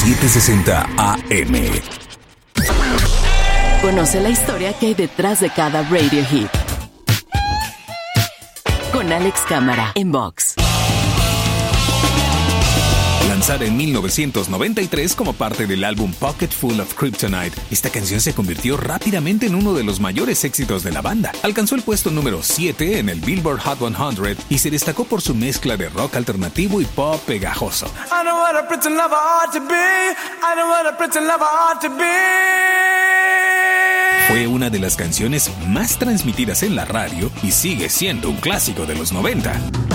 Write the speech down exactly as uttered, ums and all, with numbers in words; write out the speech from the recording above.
setecientos sesenta A M. Conoce la historia que hay detrás de cada radio hit. Con Alex Cámara en Vox. Lanzada en mil novecientos noventa y tres como parte del álbum Pocket Full of Kryptonite, esta canción se convirtió rápidamente en uno de los mayores éxitos de la banda. Alcanzó el puesto número siete en el Billboard Hot cien y se destacó por su mezcla de rock alternativo y pop pegajoso. Fue una de las canciones más transmitidas en la radio y sigue siendo un clásico de los noventa.